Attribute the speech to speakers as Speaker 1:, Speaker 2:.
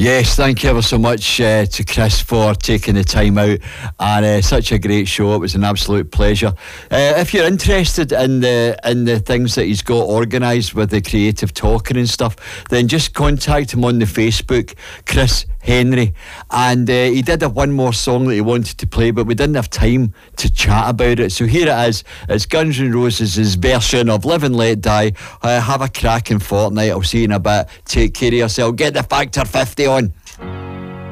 Speaker 1: Yes, thank you ever so much to Chris for taking the time out, and such a great show. It was an absolute pleasure. If you're interested in the things that he's got organised with the creative talking and stuff, then just contact him on the Facebook, Chris Henry. And he did have one more song that he wanted to play, but we didn't have time to chat about it. So here it is. It's Guns N' Roses' version of Live and Let Die. Have a cracking fortnight. I'll see you in a bit. Take care of yourself. Get the Factor 50 on.